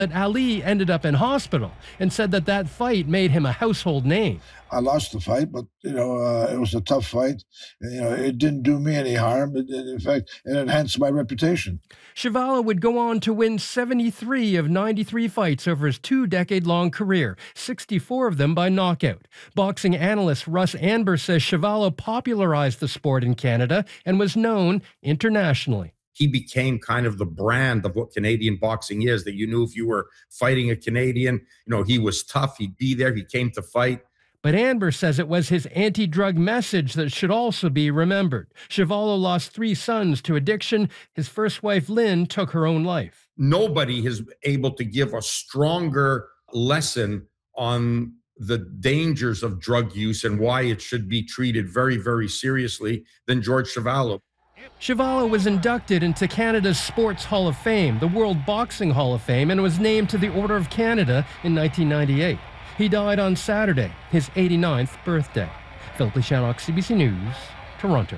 that Ali ended up in hospital and said that fight made him a household name. I lost the fight, but, it was a tough fight. It didn't do me any harm. In fact, it enhanced my reputation. Chuvalo would go on to win 73 of 93 fights over his 2-decade-long career, 64 of them by knockout. Boxing analyst Russ Anber says Chuvalo popularized the sport in Canada and was known internationally. He became kind of the brand of what Canadian boxing is, that you knew if you were fighting a Canadian, he was tough, he'd be there, he came to fight. But Anber says it was his anti-drug message that should also be remembered. Chuvalo lost 3 sons to addiction. His first wife, Lynn, took her own life. Nobody is able to give a stronger lesson on the dangers of drug use and why it should be treated very, very seriously than George Chuvalo. Chuvalo was inducted into Canada's Sports Hall of Fame, the World Boxing Hall of Fame, and was named to the Order of Canada in 1998. He died on Saturday, his 89th birthday. Philip Shannock, CBC News, Toronto.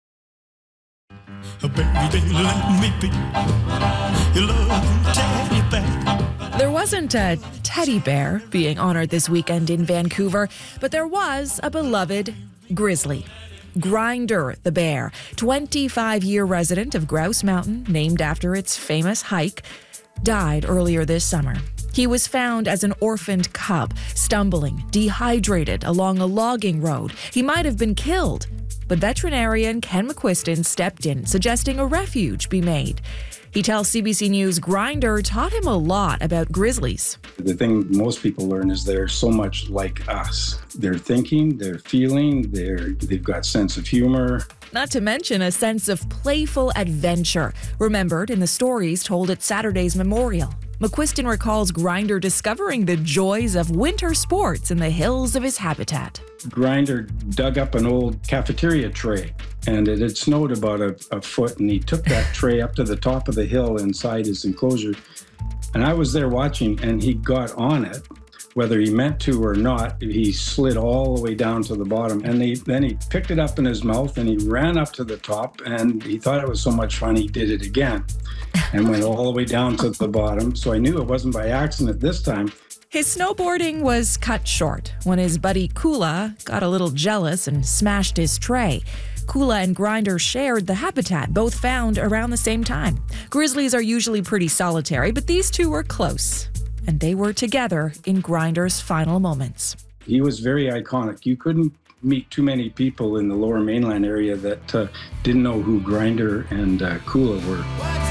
There wasn't a teddy bear being honored this weekend in Vancouver, but there was a beloved grizzly. Grinder the bear, 25-year resident of Grouse Mountain, named after its famous hike, died earlier this summer. He was found as an orphaned cub, stumbling, dehydrated along a logging road. He might have been killed, but veterinarian Ken McQuiston stepped in, suggesting a refuge be made. He tells CBC News Grinder taught him a lot about grizzlies. The thing most people learn is they're so much like us. They're thinking, they're feeling, they've got sense of humor. Not to mention a sense of playful adventure, remembered in the stories told at Saturday's memorial. McQuiston recalls Grinder discovering the joys of winter sports in the hills of his habitat. Grinder dug up an old cafeteria tray, and it had snowed about a foot, and he took that tray up to the top of the hill inside his enclosure. And I was there watching, and he got on it. Whether he meant to or not, he slid all the way down to the bottom. And then he picked it up in his mouth and he ran up to the top, and he thought it was so much fun he did it again and went all the way down to the bottom. So I knew it wasn't by accident this time. His snowboarding was cut short when his buddy Kula got a little jealous and smashed his tray. Kula and Grinder shared the habitat, both found around the same time. Grizzlies are usually pretty solitary, but these two were close. And they were together in Grinder's final moments. He was very iconic. You couldn't meet too many people in the Lower Mainland area that didn't know who Grinder and Kula were.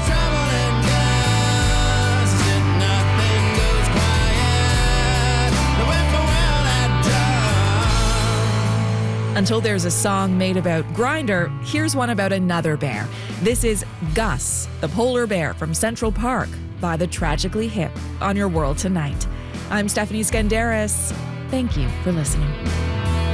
Until there's a song made about Grinder, here's one about another bear. This is Gus, the polar bear from Central Park, by the Tragically Hip on Your World Tonight. I'm Stephanie Skandaris. Thank you for listening.